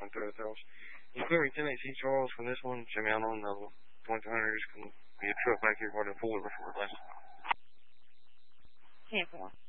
went through with those. You clear 10-8 C Charles from this one, show me out on the 2200s, can be a truck back here for the fuller before less. 10-4.